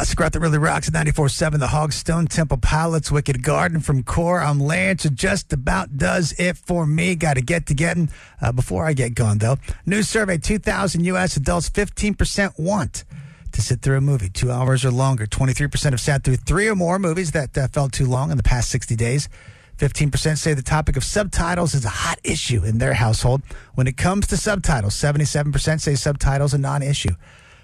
Classic rock that really rocks at 94.7. The Hog Stone Temple Pilots, Wicked Garden from Core. I'm Lance. It just about does it for me. Got to get to getting. Before I get going, though, new survey, 2,000 U.S. adults, 15% want to sit through a movie 2 hours or longer. 23% have sat through 3 or more movies that felt too long in the past 60 days. 15% say the topic of subtitles is a hot issue in their household. When it comes to subtitles, 77% say subtitles a non-issue.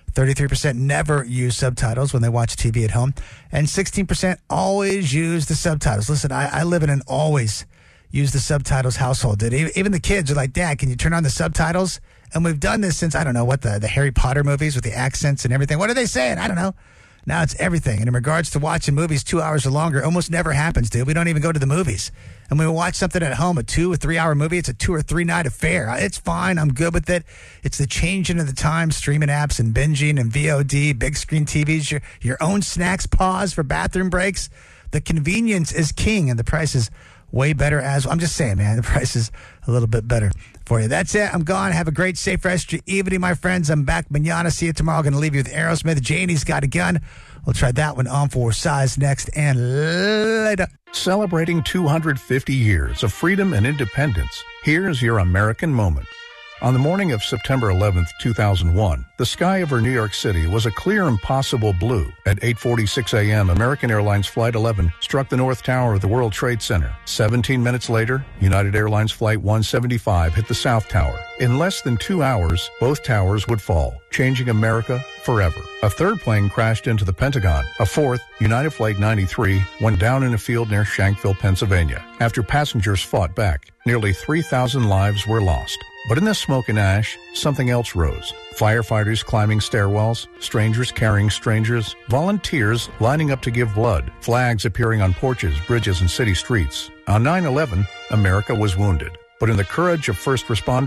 33% never use subtitles when they watch TV at home. And 16% always use the subtitles. Listen, I live in an always use the subtitles household. Even the kids are like, Dad, can you turn on the subtitles? And we've done this since, I don't know, what, the Harry Potter movies with the accents and everything. What are they saying? I don't know. Now it's everything. And in regards to watching movies 2 hours or longer, almost never happens, dude. We don't even go to the movies. And when we watch something at home, a 2 or 3 hour movie, it's a 2 or 3 night affair. It's fine. I'm good with it. It's the changing of the time, streaming apps and binging and VOD, big screen TVs, your own snacks, pause for bathroom breaks. The convenience is king, and the price is way better as well. I'm just saying, man, the price is a little bit better for you. That's it. I'm gone. Have a great, safe rest of your evening, my friends. I'm back manana. See you tomorrow. Going to leave you with Aerosmith. Janie's Got a Gun. We'll try that one on for size next and later. Celebrating 250 years of freedom and independence, here's your American moment. On the morning of September 11th, 2001, the sky over New York City was a clear impossible blue. At 8:46 a.m., American Airlines Flight 11 struck the North Tower of the World Trade Center. 17 minutes later, United Airlines Flight 175 hit the South Tower. In less than 2 hours, both towers would fall, changing America forever. A third plane crashed into the Pentagon. A fourth, United Flight 93, went down in a field near Shankville, Pennsylvania. After passengers fought back, nearly 3,000 lives were lost. But in the smoke and ash, something else rose. Firefighters climbing stairwells, strangers carrying strangers, volunteers lining up to give blood, flags appearing on porches, bridges, and city streets. On 9/11, America was wounded. But in the courage of first responders,